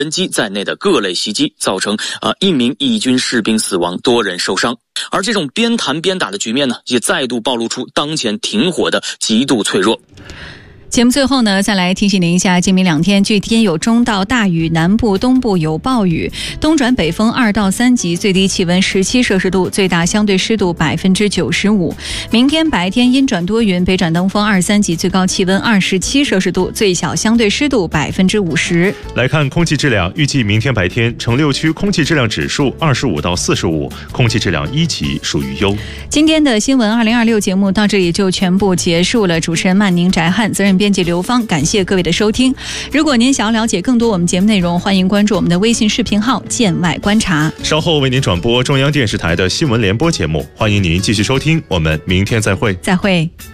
人机在内的各类袭击，造成1名义军士兵死亡，多人受伤。而这种边谈边打的局面呢，也再度暴露出当前停火的极度脆弱。 节目最后呢，再来提醒您一下，今明2天具天有中到大雨，南部、东部有暴雨，东转北风2到3级，最低气温17摄氏度，最大相对湿度95%。明天白天阴转多云，北转东风2、3级，最高气温27摄氏度，最小相对湿度50%。 来看空气质量，预计明天白天城6区空气质量指数25到45，空气质量1级，属于优。 今天的新闻2026节目到这里就全部结束了，主持人曼宁、翟汉，责任编辑刘芳，感谢各位的收听。如果您想要了解更多我们节目内容，欢迎关注我们的微信视频号见外观察。 稍后为您转播中央电视台的新闻联播节目，欢迎您继续收听，我们明天再会。 再会。